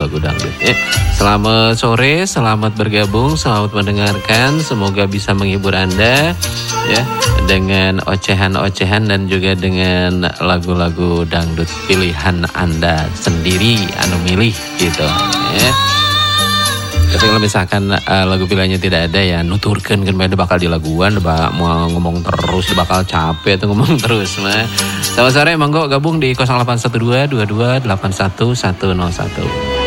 lagu-lagu dangdut. Selamat sore, selamat bergabung, selamat mendengarkan. Semoga bisa menghibur Anda ya dengan ocehan-ocehan dan juga dengan lagu-lagu dangdut pilihan Anda sendiri anu milih gitu ya. Tapi kalau misalkan lagu pilihannya tidak ada ya nuturkan kan bakal dilaguan, mau ngomong terus bakal capek tuh ngomong terus mah. Selamat sore, monggo gabung di 0812 22 81 101.